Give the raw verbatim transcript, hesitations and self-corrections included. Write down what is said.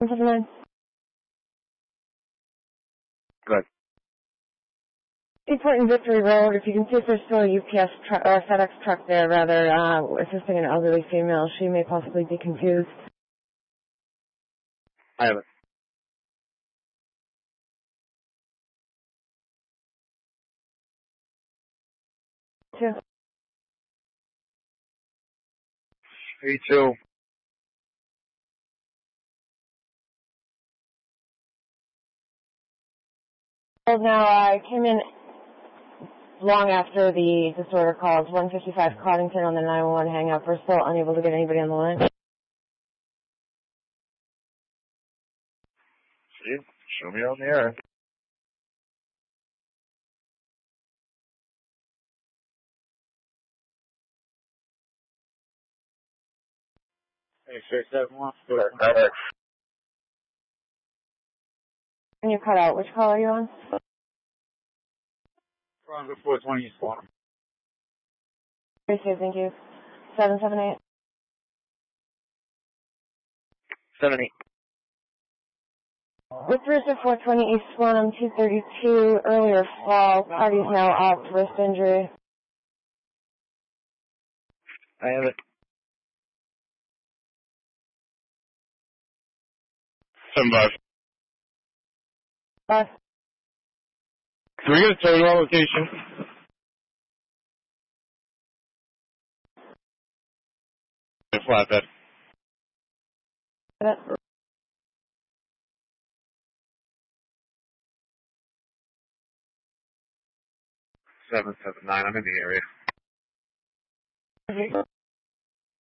Good. Seaport and Victory Road, if you can see if there's still a U P S truck, or a FedEx truck there, rather, uh, assisting an elderly female. She may possibly be confused. I have it. Two. Me too. Well, now, I came in long after the disorder calls, one fifty-five Coddington on the nine one one hang-up. We're still unable to get anybody on the line. See? Show me on the air. Hey, six seven one. FedEx. Can you cut out? Which call are you on? From the four twenty East Quantum. Appreciate it, thank you. seven seven eight. Seven eight. With Rooster four twenty East Swanham two thirty-two, earlier fall, party's now up, wrist injury. I have it. Seven five. Bus. Can we get a terminal location? A flatbed. Seven seven nine. I'm in the area.